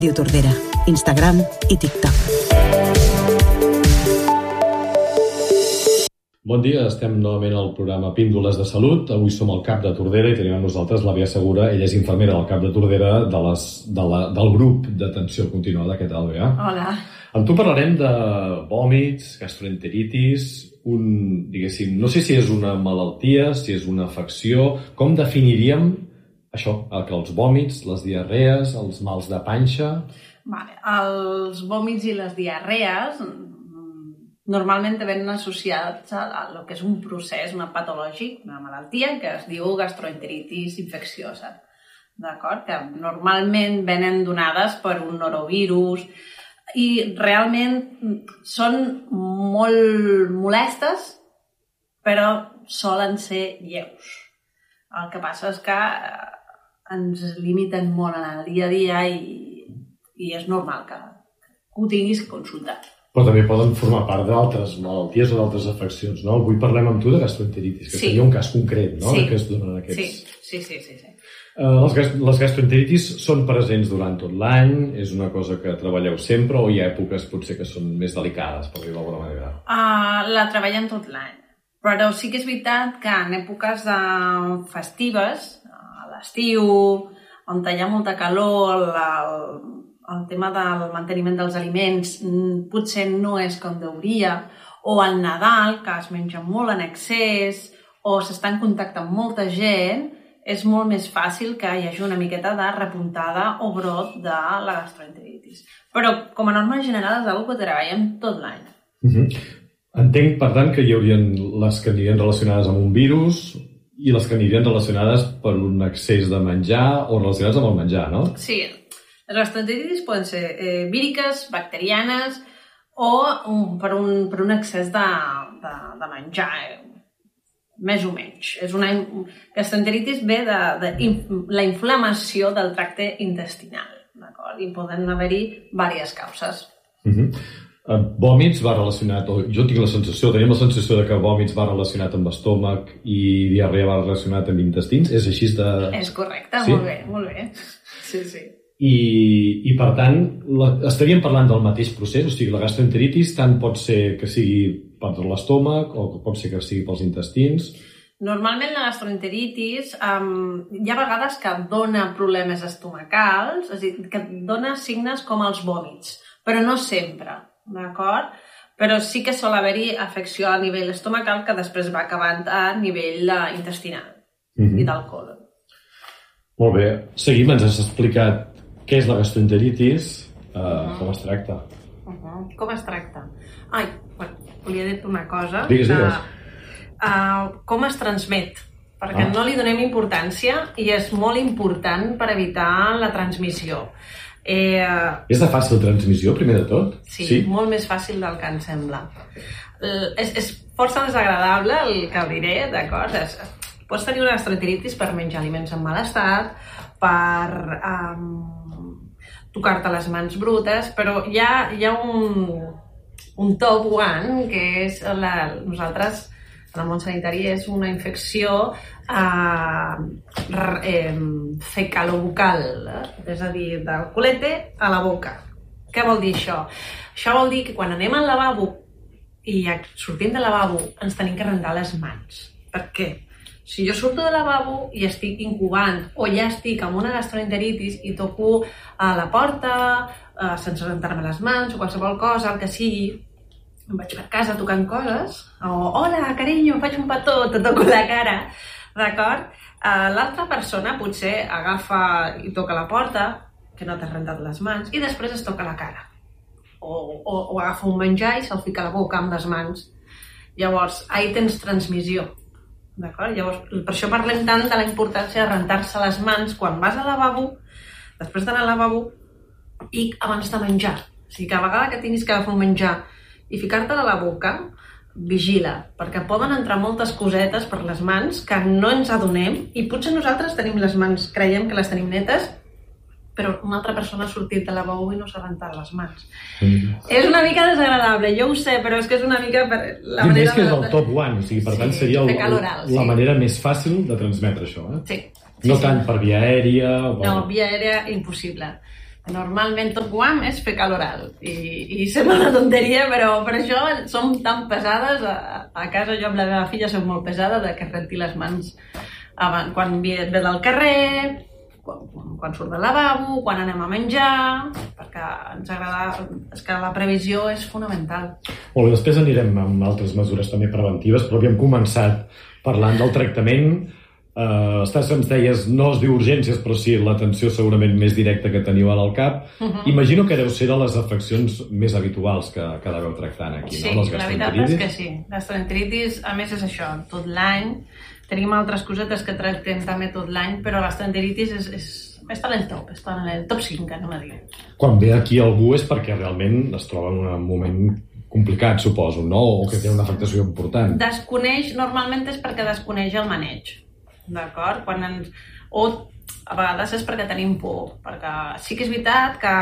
Ràdio Tordera, Instagram i TikTok. Bon dia, estem novament al programa Píndoles de Salut. Avui som al CAP de Tordera i tenim amb nosaltres la Bea Segura. Ella és infermera del CAP de Tordera del grup d'atenció continuada. Què tal, Bea? Hola. Amb tu parlarem de vòmits, gastroenteritis, diguéssim, no sé si és una malaltia, si és una afecció. Com definiríem això, que els vòmits, les diarrees, els mals de panxa? Vale. Els vòmits i les diarrees normalment venen associats a el que és un procés, una patològic, una malaltia que es diu gastroenteritis infecciosa. D'acord? Que normalment venen donades per un norovirus i realment són molt molestes, però solen ser lleus. El que passa és que ens limiten molt en el dia a dia i és normal que ho tinguis que consultar. Però també poden formar part d'altres malalties o d'altres afeccions, no? Avui parlem amb tu de gastroenteritis, que seria un cas concret, no? Sí. Que es donen aquests... Sí. Les gastroenteritis són presents durant tot l'any? És una cosa que treballeu sempre o hi ha èpoques potser que són més delicades, per dir-ho d'alguna manera? La treballem tot l'any, però sí que és veritat que en èpoques festives, a l'estiu, on hi ha molta calor, el tema del manteniment dels aliments potser no és com hauria, o al Nadal, que es menja molt en excés, o s'està en contacte amb molta gent, és molt més fàcil que hi hagi una miqueta de repuntada o brot de la gastroenteritis. Però, com a norma general, és una cosa que treballem tot l'any. Entenc, per tant, que hi haurien les que anirien relacionades amb un virus i les que anirien relacionades per un excés de menjar o relacionades amb el menjar, no? Sí. Les gastroenteritis poden ser víriques, bacterianes o per un excés de menjar, més o menys. Gastroenteritis ve de la inflamació del tracte intestinal, d'acord? I poden haver-hi diverses causes. Vòmits va relacionat, jo tinc la sensació, tenim la sensació de que vòmits va relacionat amb estómac i diarrea va relacionat amb intestins, és així de... És correcte, sí? Molt bé. Sí. I per tant, estaríem parlant del mateix procés, o sigui, la gastroenteritis tant pot ser que sigui per l'estómac o pot ser que sigui pels intestins. Normalment la gastroenteritis hi ha vegades que dona problemes estomacals, és a dir, que dona signes com els vòmits, però no sempre, d'acord? Però sí que sol haver-hi afecció a nivell estomacal que després va acabant a nivell intestinal i del colon. Molt bé. Seguim, ens has explicat què és la gastroenteritis, com es tracta. Com es tracta? Volia dir-te una cosa. Digues. Com es transmet, perquè no li donem importància i és molt important per evitar la transmissió. És de fàcil transmissió, primer de tot? Sí, molt més fàcil del que ens sembla. És força desagradable el que diré, d'acord? Pots tenir una gastroenteritis per menjar aliments en mal estat, per tocar-te les mans brutes, però hi ha un top one, que és nosaltres, en el món sanitari, és una infecció fecalobucal, és a dir, del culete a la boca. Què vol dir això? Això vol dir que quan anem al lavabo i sortim del lavabo ens tenim que rentar les mans. Per què? Si jo surto del lavabo i estic incubant o ja estic amb una gastroenteritis i toco a la porta sense rentar-me les mans o qualsevol cosa, el que sigui, em vaig per casa tocant coses, o hola, carinyo, faig un petó, te toco la cara, d'acord? L'altra persona potser agafa i toca la porta, que no t'has rentat les mans, i després es toca la cara. O agafa un menjar i se'l fica a la boca amb les mans. Llavors, ahí tens transmissió. D'acord? Llavors, per això parlem tant de la importància de rentar-se les mans quan vas al lavabo, després d'anar al lavabo i abans de menjar. O sigui, cada vegada que tinguis que agafar un menjar i ficar-te-la a la boca, vigila, perquè poden entrar moltes cosetes per les mans que no ens adonem i potser nosaltres tenim les mans, creiem que les tenim netes, però una altra persona ha sortit de la lavabo i no s'ha rentat les mans. És una mica desagradable, jo ho sé, però és que és una mica per la manera... Més que és el top one, o sigui, per tant seria la manera més fàcil de transmetre això, eh? Sí. No tant per via aèria... No, via aèria impossible. Normalment tot guam és fecal oral i sembla una tonteria, però per això som tan pesades. A casa jo amb la meva filla som molt pesada de que es renti les mans quan ve del carrer, quan surt del lavabo, quan anem a menjar, perquè ens agrada, és que la previsió és fonamental. Molt bé, després anirem amb altres mesures també preventives, però havíem començat parlant del tractament. Estàs, ens deies, no es diu urgències, però sí l'atenció segurament més directa que teniu al cap. Imagino que deu ser de les afeccions més habituals que deveu tractant aquí, sí, no? Sí, la veritat és que sí. Gastroenteritis, a més, és això, tot l'any. Tenim altres cosetes que tractem també tot l'any, però la gastroenteritis està en el top, està en el top 5, no me diguem. Quan ve aquí algú és perquè realment es troba en un moment complicat, suposo, no? O que té una afectació important. Desconeix, normalment és perquè desconeix el maneig. D'acord? O a vegades és perquè tenim por, perquè sí que és veritat que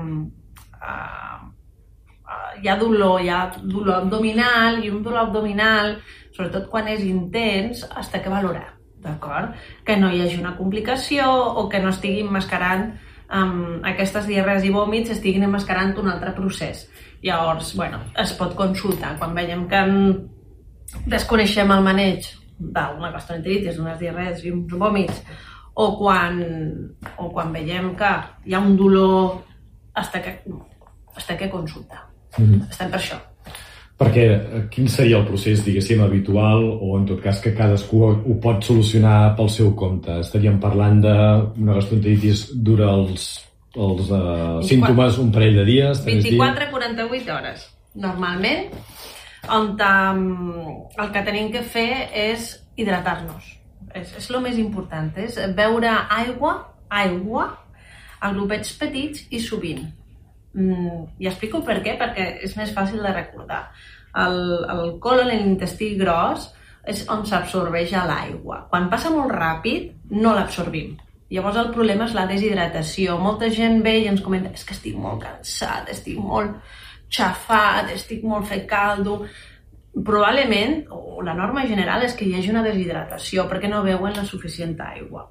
hi ha dolor abdominal, i un dolor abdominal, sobretot quan és intens, has de valorar, d'acord? Que no hi hagi una complicació o que no estigui emmascarant aquestes diarrees i vòmits, estiguin emmascarant un altre procés. Llavors, bueno, es pot consultar quan veiem que desconeixem el maneig d'una gastroenteritis, unes diarrees i uns vòmits, o quan veiem que hi ha un dolor, hasta que consultar. Estem per això. Perquè quin seria el procés, diguéssim, habitual, o en tot cas que cadascú ho pot solucionar pel seu compte? Estaríem parlant d'una gastroenteritis dura els símptomes un parell de dies? 24-48 hores, normalment, on el que tenim que fer és hidratar-nos. És el més important, és beure aigua a grupets petits i sovint. I explico per què, perquè és més fàcil de recordar. El colon, l'intestí gros, és on s'absorbeix l'aigua. Quan passa molt ràpid, no l'absorbim. Llavors el problema és la deshidratació. Molta gent ve i ens comenta: és que estic molt cansat, estic molt xafat, estic molt fecal dur. Probablement, o la norma general, és que hi hagi una deshidratació perquè no beuen la suficient aigua.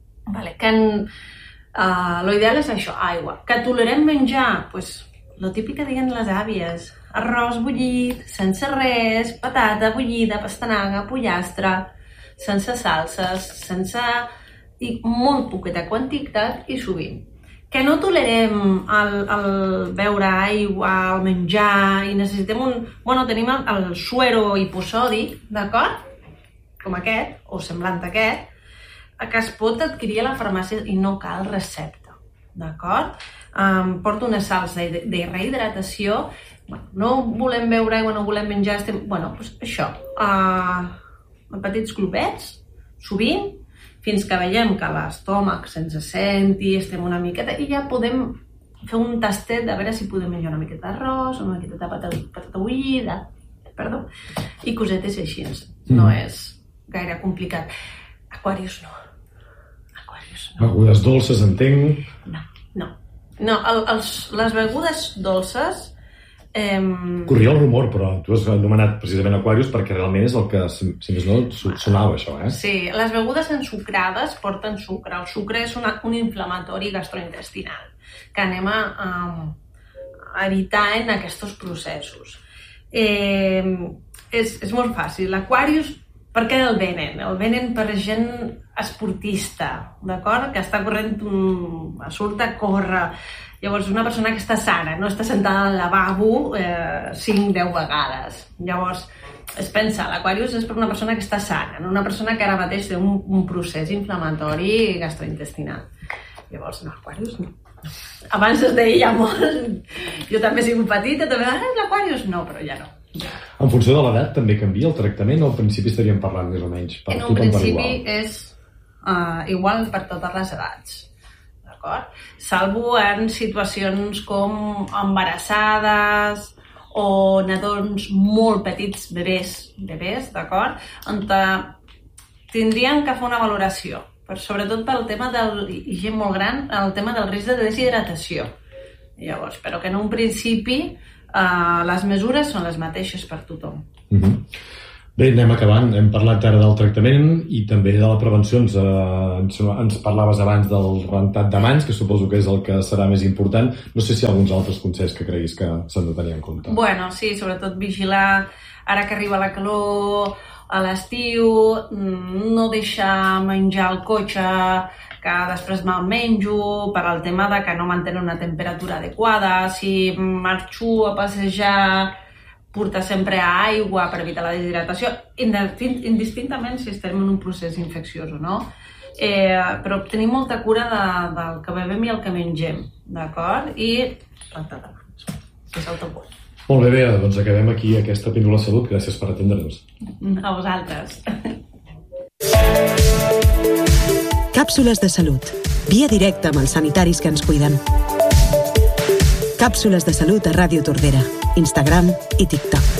Lo ideal és això, aigua. Que tolerem menjar? Lo típic que diuen les àvies: arròs bullit, sense res, patata bullida, pastanaga, pollastre, sense salses, i molt poqueta quantitat i sovint. Que no tolerem el beure aigua, el menjar, i necessitem tenim el suero hiposòdic, d'acord? Com aquest, o semblant a aquest, que es pot adquirir a la farmàcia i no cal recepta, d'acord? Porto unes sals de rehidratació. No volem beure aigua, no volem menjar, això, en petits glopets, sovint, fins que veiem que l'estómac se'ns senti, estem una miqueta, i ja podem fer un tastet de veure si podem menjar una miqueta d'arròs, una miqueta de patata bullida, i cosetes així. No és gaire complicat. Aquarius no. Begudes dolces, entenc? No. Les begudes dolces... Corria el rumor, però tu has anomenat precisament Aquarius perquè realment és el que, si més no, sonava això, eh? Sí, les begudes ensucrades porten sucre. El sucre és un inflamatori gastrointestinal que anem a evitar en aquests processos. És molt fàcil. L'Aquarius, per què el venen? El venen per gent esportista, d'acord? Que està corrent, surt a córrer. Llavors, una persona que està sana, no està sentada al lavabo 5-10 vegades. Llavors, es pensa, l'Aquarius és per una persona que està sana, no una persona que ara mateix té un procés inflamatori gastrointestinal. Llavors, no, Aquarius no. Abans es deia molt. Jo també he sigut petita, també, l'Aquarius no, però ja no. En funció de l'edat també canvia el tractament o al principi estaríem parlant més o menys per tothom per igual? En un principi és igual per totes les edats. Salvo en situacions com embarassades o nadons molt petits, bebès, d'acord? On tindrien que fer una valoració, sobretot pel tema i gent molt gran, el tema del risc de deshidratació. Llavors, però que en un principi les mesures són les mateixes per tothom. Bé, anem acabant. Hem parlat ara del tractament i també de la prevenció. Ens parlaves abans del rentat de mans, que suposo que és el que serà més important. No sé si hi ha alguns altres consells que creguis que s'han de tenir en compte. Bueno, sí, sobretot vigilar, ara que arriba la calor, a l'estiu, no deixar menjar al cotxe, que després me'l menjo, per al tema de que no mantenen una temperatura adequada. Si marxo a passejar, portar sempre aigua per evitar la deshidratació, indistintament si estem en un procés infecciós o no. Però tenim molta cura del que bevem i el que mengem, d'acord? I rentat de mans, que és el top 1. Molt bé, Bea, doncs acabem aquí aquesta píndola salut. Gràcies per atendre'ns. A vosaltres. Càpsules de salut. Via directa amb els sanitaris que ens cuiden. Càpsules de salut a Ràdio Tordera, Instagram i TikTok.